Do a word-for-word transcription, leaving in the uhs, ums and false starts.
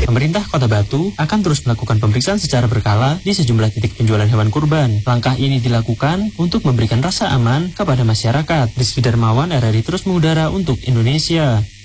pemerintah Kota Batu akan terus melakukan pemeriksaan secara berkala di sejumlah titik penjualan hewan kurban. Langkah ini dilakukan untuk memberikan rasa aman kepada masyarakat. Rizky Darmawan, R R I Terus Mengudara untuk Indonesia.